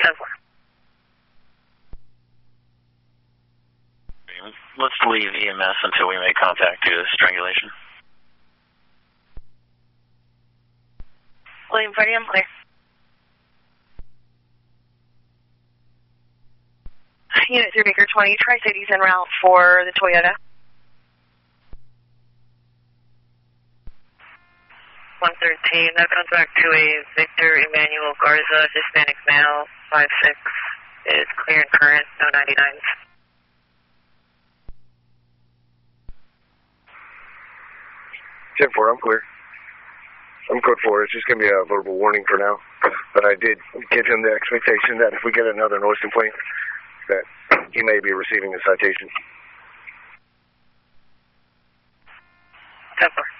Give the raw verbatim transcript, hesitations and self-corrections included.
ten four. Let's leave E M S until we make contact to strangulation. William Freddie, I'm clear. Unit three Baker twenty, Tri-Cities en route for the Toyota. one thirteen, that comes back to a Victor Emmanuel Garza, Hispanic male, five six, is clear and current, no ninety-nines. ten four, I'm clear. I'm code four. It's just going to be a verbal warning for now. But I did give him the expectation that if we get another noise complaint, that he may be receiving a citation. ten four.